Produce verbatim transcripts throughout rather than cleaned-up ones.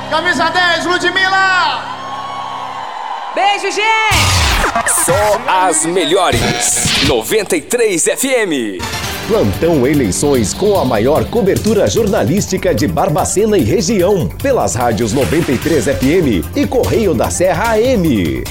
Camisa dez, Ludmilla! Beijo, gente! Só as melhores. noventa e três F M. Plantão Eleições com a maior cobertura jornalística de Barbacena e região. Pelas rádios noventa e três F M e Correio da Serra A M.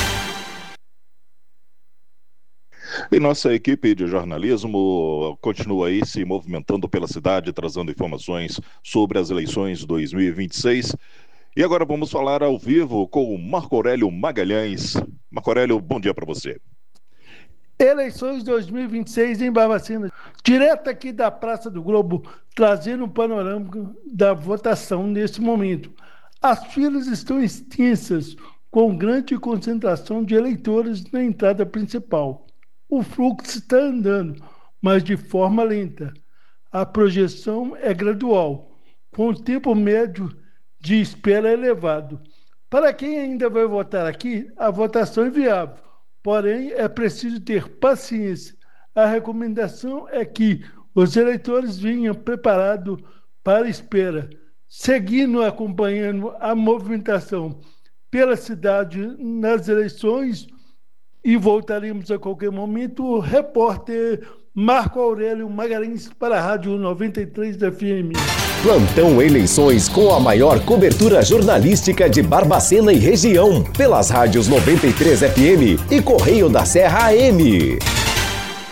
E nossa equipe de jornalismo continua aí se movimentando pela cidade, trazendo informações sobre as eleições dois mil e vinte e seis. E agora vamos falar ao vivo com o Marco Aurélio Magalhães. Marco Aurélio, bom dia para você. Eleições dois mil e vinte e seis em Barbacena. Direto aqui da Praça do Globo, trazendo um panorama da votação nesse momento. As filas estão extensas, com grande concentração de eleitores na entrada principal. O fluxo está andando, mas de forma lenta. A projeção é gradual, com o tempo médio de espera elevado. Para quem ainda vai votar aqui, a votação é viável, porém é preciso ter paciência. A recomendação é que os eleitores venham preparados para a espera, seguindo acompanhando a movimentação pela cidade nas eleições. E voltaremos a qualquer momento. O repórter Marco Aurélio Magalhães para a Rádio noventa e três F M. Plantão Eleições com a maior cobertura jornalística de Barbacena e região. Pelas rádios noventa e três F M e Correio da Serra A M.